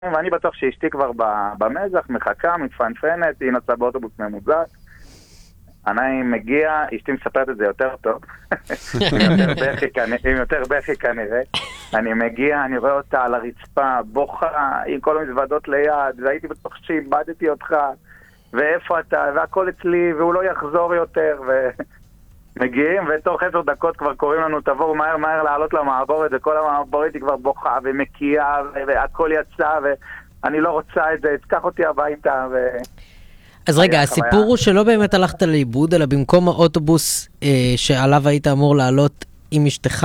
ואני בטוח שאשתי כבר במזח, מחכה, מתפנפנת, היא נסעה באוטובוס ממוזג. אני מגיע, אשתי מספרת את זה יותר טוב, עם יותר בכי כנראה. אני מגיע, אני רואה אותה על הרצפה, בוכה, עם כל המזוודות ליד, והייתי בטוח שאיבדתי אותך, ואיפה אתה, והכל אצלי, והוא לא יחזור יותר, מגיעים, ותוך 10 דקות כבר קוראים לנו, תבואו מהר מהר לעלות למעבורת, וכל המעבורת היא כבר בוכה ומקיאה, והכל יצא, ואני לא רוצה את זה, תקח אותי הביתה. אז רגע, הסיפור הוא שלא באמת הלכת לאיבוד, אלא במקום האוטובוס שעליו היית אמור לעלות עם אשתך,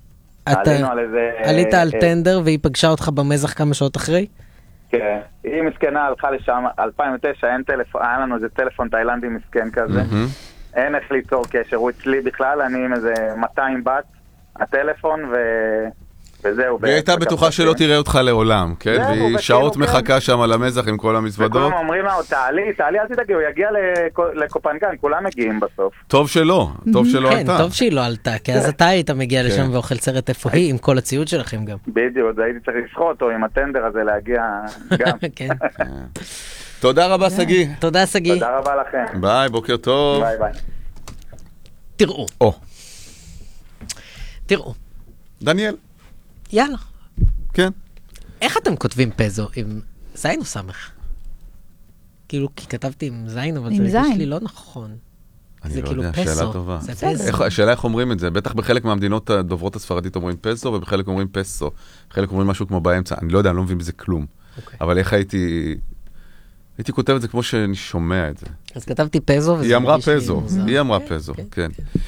עלית על טנדר והיא פגשה אותך במזח כמה שעות אחרי? כן, היא מסכנה, הלכה לשם, 2009, היה לנו איזה טלפון תאילנדי מסכן כזה. אין איך ליצור קשר, הוא אצלי בכלל, אני עם איזה 200 בת, הטלפון וזהו. והיא הייתה בטוחה שלא תראה אותך לעולם, כן? והיא שעות מחכה שם על המזח עם כל המזוודות. וכולם אומרים לה, תעלי, אל תדאגי, הוא יגיע לקופנגן, כולם מגיעים בסוף. טוב שלא כן, עלתה. טוב שהיא לא עלתה, כי אז אתה היית מגיע לשם ואוכל סרט איפה היא, עם כל הציוד שלכם גם. בדיוק, הייתי צריך לשחוט אותו עם הטנדר הזה להגיע גם. כן. תודה רבה, סגי. תודה, סגי. תודה רבה לכם. ביי, בוקר טוב. ביי, ביי. תראו. דניאל. יאללה. כן. איך אתם כותבים פזו? עם זין או סמך? כאילו, כי כתבתי עם זין, אבל זה יש לי לא נכון. אני לא יודע, שאלה טובה. השאלה איך אומרים את זה. בטח בחלק מהמדינות הדוברות הספרדית אומרים פזו, ובחלק אומרים פסו. בחלק אומרים משהו כמו באמצע. אני לא יודע, אני לא מבין בזה כלום. אבל איך הייתי כותב את זה כמו שאני שומע את זה. אז כתבתי פזו. היא אמרה פזו, כן.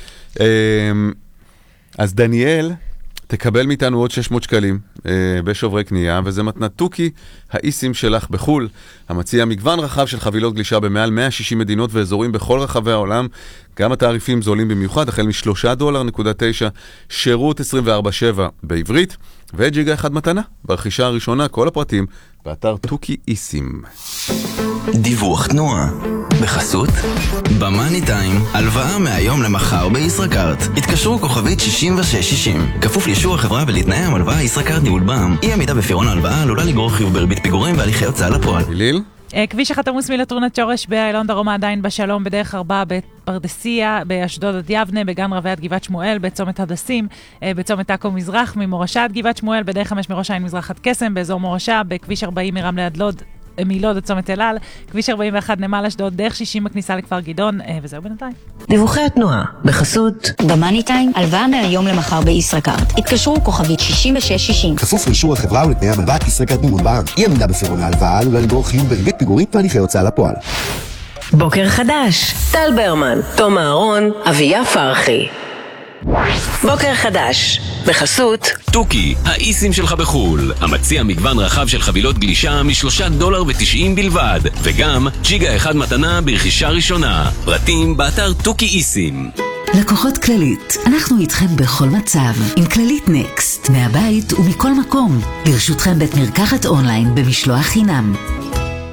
אז דניאל, תקבל מאיתנו עוד 600 שקלים בשוברי קנייה, וזה מתנת תוכי, האיסים שלך בחול, המציע מגוון רחב של חבילות גלישה במעל 160 מדינות ואזורים בכל רחבי העולם, גם התעריפים זולים במיוחד, החל $3.9, שירות 24/7 בעברית, וג'יגה 1 מתנה, ברכישה הראשונה, כל הפרטים, באתר תוכי איסים. דיווח תנועה בחסות במאני טיים, הלוואה מהיום למחר בישראכרט. התקשרו כוכבית 6660, כפוף לאישור החברה ולתנאי המלוואה. ישראכרט ניהול בע"מ. אי עמידה בפירעון ההלוואה עלולה לגרור חיוב בריבית פיגורים והליכי הוצאה לפועל. ליל? כביש 1 עמוס מלטרונת שורש באיילון דרומה עדיין בשלום, בדרך 4 בפרדסיה, באשדוד עד יבנה, בגן רבי עד גבעת שמואל, בצומת הדסים, בצומת עכו מזרח, ממורשה עד גבעת שמואל, בדרך 5 מראש העין מזרח עד קסם, באזור מורשה, בכביש 40 מרמלה עד לוד, מלוד עד צומת אל-על, כביש 41 נמל אשדוד, דרך 60 בכניסה לכפר גדעון, וזהו בינתיים. דיווחי התנועה בחסות במאני טיים, הלוואה מהיום למחר בישראכרט. התקשרו כוכבית 6660, כפוף לאישור החברה ולתנאי המלוואה. ישראכרט ניהול בע"מ. אי עמידה בפירעון ההלוואה עלולה לגרור חיוב בריבית פיגורים והליכי הוצאה לפועל. בוקר חדש, טל ברמן, תום אהרון, אביה פרחי. בוקר חדש בחסות תוכי, האיסים שלך בחול, המציע מגוון רחב של חבילות גלישה $3.90 בלבד, וגם ג'יגה 1 מתנה ברכישה ראשונה. פרטים באתר תוכי איסים. לקוחות כללית, אנחנו איתכם בכל מצב, עם כללית נקסט, מהבית ומכל מקום. לרשותכם בית מרקחת אונליין במשלוח חינם.